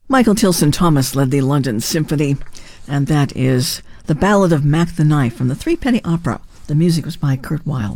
Michael Tilson Thomas led the London Symphony, and that is The Ballad of Mac the Knife from the Threepenny Opera. The music was by Kurt Weill.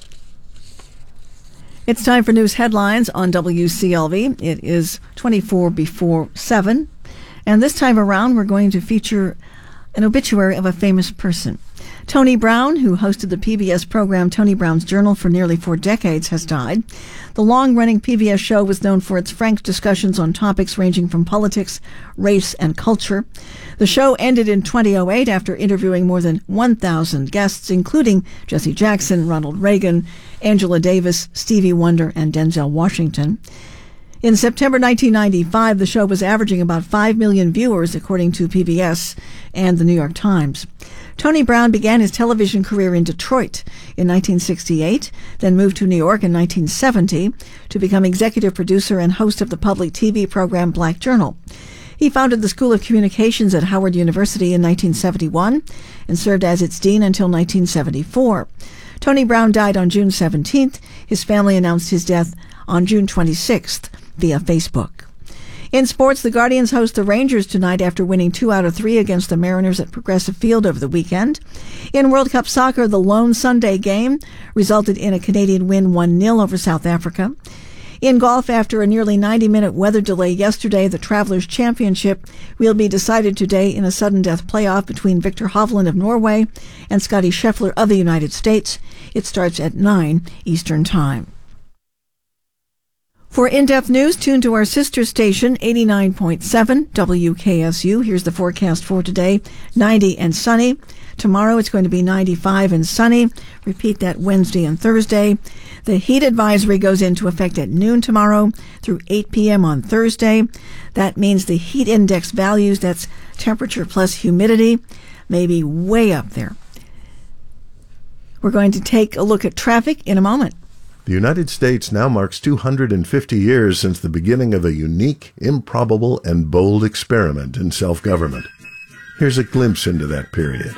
It's time for news headlines on WCLV. It is 24 before 7, and this time around we're going to feature an obituary of a famous person. Tony Brown, who hosted the PBS program Tony Brown's Journal for nearly 4 decades, has died. The long-running PBS show was known for its frank discussions on topics ranging from politics, race, and culture. The show ended in 2008 after interviewing more than 1,000 guests, including Jesse Jackson, Ronald Reagan, Angela Davis, Stevie Wonder, and Denzel Washington. In September 1995, the show was averaging about 5 million viewers, according to PBS and the New York Times. Tony Brown began his television career in Detroit in 1968, then moved to New York in 1970 to become executive producer and host of the public TV program Black Journal. He founded the School of Communications at Howard University in 1971 and served as its dean until 1974. Tony Brown died on June 17th. His family announced his death on June 26th via Facebook. In sports, the Guardians host the Rangers tonight after winning 2 out of 3 against the Mariners at Progressive Field over the weekend. In World Cup soccer, the lone Sunday game resulted in a Canadian win 1-0 over South Africa. In golf, after a nearly 90-minute weather delay yesterday, the Travelers' Championship will be decided today in a sudden death playoff between Victor Hovland of Norway and Scotty Scheffler of the United States. It starts at 9 Eastern Time. For in-depth news, tune to our sister station, 89.7 WKSU. Here's the forecast for today, 90 and sunny. Tomorrow it's going to be 95 and sunny. Repeat that Wednesday and Thursday. The heat advisory goes into effect at noon tomorrow through 8 p.m. on Thursday. That means the heat index values, that's temperature plus humidity, may be way up there. We're going to take a look at traffic in a moment. The United States now marks 250 years since the beginning of a unique, improbable, and bold experiment in self-government. Here's a glimpse into that period.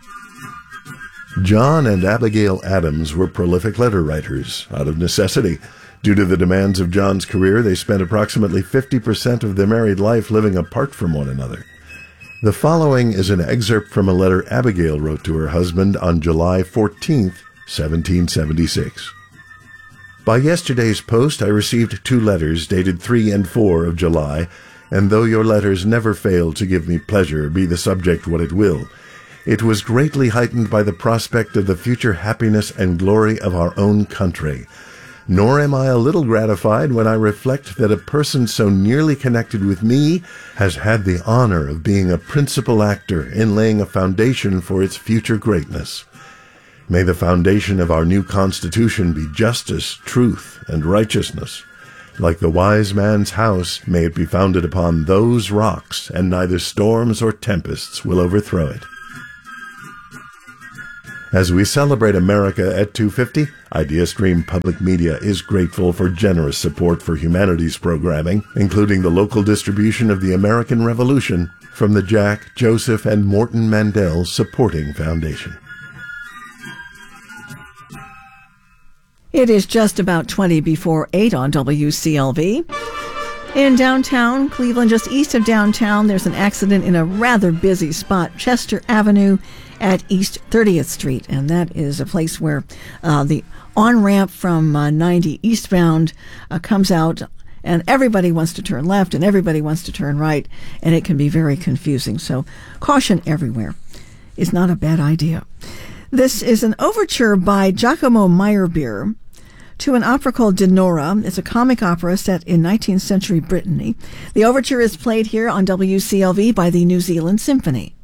John and Abigail Adams were prolific letter writers, out of necessity. Due to the demands of John's career, they spent approximately 50% of their married life living apart from one another. The following is an excerpt from a letter Abigail wrote to her husband on July 14th, 1776. By yesterday's post, I received 2 letters dated 3 and 4 of July, and though your letters never fail to give me pleasure, be the subject what it will, it was greatly heightened by the prospect of the future happiness and glory of our own country. Nor am I a little gratified when I reflect that a person so nearly connected with me has had the honor of being a principal actor in laying a foundation for its future greatness. May the foundation of our new Constitution be justice, truth, and righteousness. Like the wise man's house, may it be founded upon those rocks, and neither storms or tempests will overthrow it. As we celebrate America at 250, IdeaStream Public Media is grateful for generous support for humanities programming, including the local distribution of the American Revolution from the Jack, Joseph, and Morton Mandel Supporting Foundation. It is just about 20 before 8 on WCLV. In downtown Cleveland, just east of downtown, there's an accident in a rather busy spot, Chester Avenue at East 30th Street. And that is a place where the on-ramp from 90 eastbound comes out, and everybody wants to turn left and everybody wants to turn right, and it can be very confusing. So caution everywhere is not a bad idea. This is an overture by Giacomo Meyerbeer to an opera called Dinorah. It's a comic opera set in 19th century Brittany. The overture is played here on WCLV by the New Zealand Symphony.